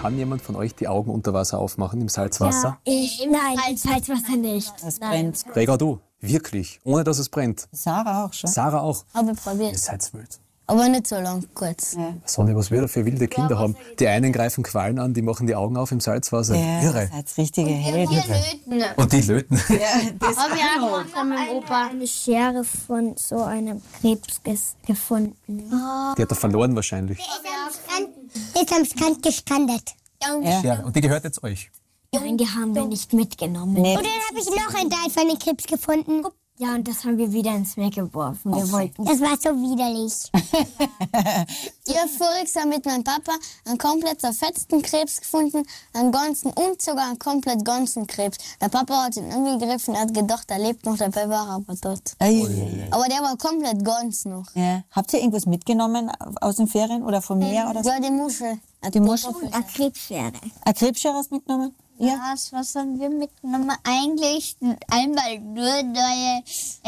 Kann jemand von euch die Augen unter Wasser aufmachen im Salzwasser? Ja, nein, im Salzwasser nicht. Das brennt. Gregor, du? Wirklich? Ohne dass es brennt? Sarah auch schon. Sarah auch? Aber Ihr probiert. seid wild. Aber nicht so lang, kurz. Ja. Sonja, was wir da für wilde Kinder haben. Die einen greifen Quallen an, die machen die Augen auf im Salzwasser. Ja, Irre. das ist richtige Helden. Und die löten. Ja, das Haben wir auch von meinem Opa eine Schere von so einem Krebs gefunden. Die hat er verloren wahrscheinlich. Ist am Strand gestrandet. Ja, und die gehört jetzt euch. Nein, die haben wir nicht mitgenommen. Nee. Und dann habe ich noch ein Teil von den Krebs gefunden. Ja, und das haben wir wieder ins Meer geworfen. Wir wollten. Das war so widerlich. Ich habe voriges Jahr mit meinem Papa einen komplett zerfetzten Krebs gefunden, einen ganzen und sogar einen komplett ganzen Krebs. Der Papa hat ihn angegriffen, er hat gedacht, er lebt noch, dabei war er aber tot. Aber der war komplett ganz noch. Ja. Habt ihr irgendwas mitgenommen aus den Ferien oder vom Meer oder so? Ja, die Muschel. Die Muschel? Eine Krebsschere. Eine Krebsschere hast du mitgenommen? Ja, was haben wir mitgenommen? Eigentlich einmal nur neue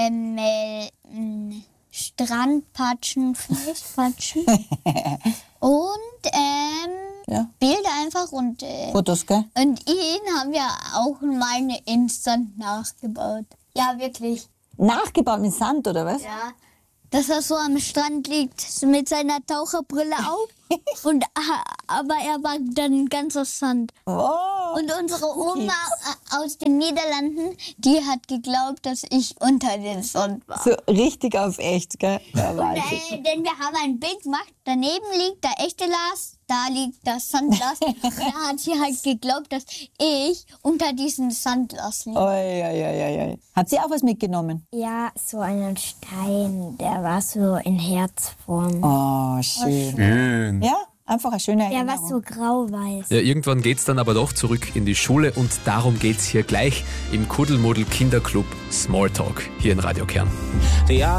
Strandpatschen, Fleischpatschen und Ja. Bilder einfach und Fotos, gell? ihn haben wir auch mal eine Instant nachgebaut. Ja, wirklich. Nachgebaut mit Sand, oder was? Ja. Dass er so am Strand liegt mit seiner Taucherbrille auf. Aber er war dann ganz aus Sand. Oh. Und unsere Oma aus den Niederlanden, die hat geglaubt, dass ich unter dem Sand war. So richtig auf echt, gell? Ja, Wahnsinn. Denn wir haben ein Bild gemacht, daneben liegt der echte Lars, da liegt das Sandglas. Da hat sie halt geglaubt, dass ich unter diesem Sandglas liege. Oi, oi, oi, oi. Habt ihr auch was mitgenommen? Ja, so einen Stein, der war so in Herzform. Oh, schön. Schön. Ja, einfach eine schöne Der war Erinnerung. so grau-weiß. Ja, irgendwann geht's dann aber doch zurück in die Schule und darum geht's hier gleich im Kuddelmuddel Kinderclub Smalltalk hier in Radio Kern.